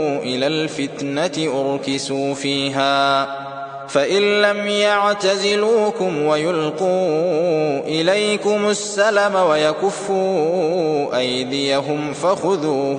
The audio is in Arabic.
إلى الفتنة أركسوا فيها فإن لم يعتزلوكم ويلقوا إليكم السلم ويكفوا أيديهم فخذوه